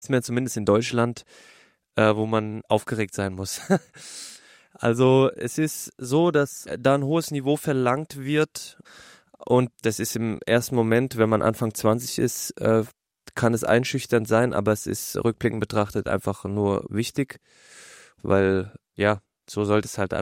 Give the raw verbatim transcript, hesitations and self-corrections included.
ist mir zumindest in Deutschland, äh, wo man aufgeregt sein muss. Also es ist so, dass da ein hohes Niveau verlangt wird und das ist im ersten Moment, wenn man Anfang zwanzig ist, äh, kann es einschüchternd sein, aber es ist rückblickend betrachtet einfach nur wichtig, weil ja, so sollte es halt einfach